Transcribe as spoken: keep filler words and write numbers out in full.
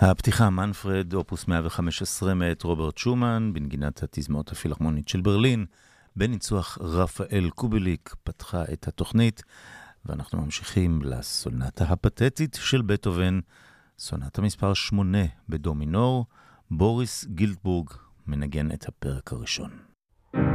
הפתיחה מנפרד, אופוס מאה וחמש עשרה מאת רוברט שומן, בנגינת התזמורת הפילהרמונית של ברלין, בניצוח רפאל קובליק, פתחה את התוכנית, ואנחנו ממשיכים לסונטה הפתטית של בטהובן, סונטה מספר שמונה בדו מינור, בוריס גילדבורג מנגן את הפרק הראשון.